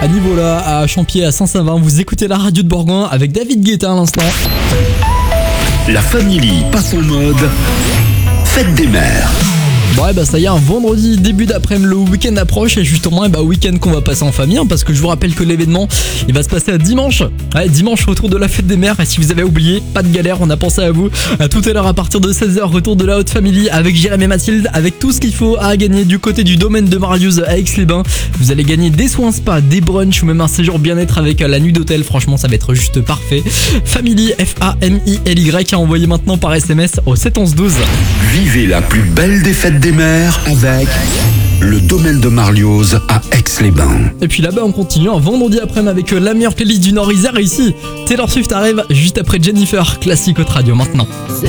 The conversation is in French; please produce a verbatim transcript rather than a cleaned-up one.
à Nivola, à Champier, à Saint-Savin. Vous écoutez la radio de Bourgoin avec David Guetta à l'instant. La famille passe en mode fête des mères. Bon ouais bah ça y est, un vendredi début d'après-midi, le week-end approche et justement et bah week-end qu'on va passer en famille hein, parce que je vous rappelle que l'événement il va se passer à dimanche. Ouais, dimanche autour de la fête des mères et si vous avez oublié, pas de galère, on a pensé à vous. À tout à l'heure à partir de seize heures, retour de la Haute Family avec Jérémy et Mathilde avec tout ce qu'il faut à gagner du côté du domaine de Marius à Aix-les-Bains. Vous allez gagner des soins spa, des brunchs ou même un séjour bien-être avec la nuit d'hôtel. Franchement ça va être juste parfait. Family F A M I L Y à envoyer maintenant par S M S au sept onze douze. Vivez la plus belle des fêtes des mères avec le domaine de Marlioz à Aix-les-Bains. Et puis là-bas on continue un vendredi après-midi avec la meilleure playlist du Nord-Isère et ici Taylor Swift arrive juste après Jennifer, classique Haute Radio maintenant.